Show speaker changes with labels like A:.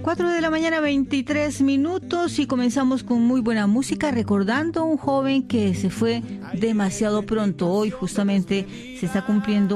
A: 4 de la mañana, 23 minutos, y comenzamos con muy buena música, recordando a un joven que se fue demasiado pronto. Hoy justamente se está cumpliendo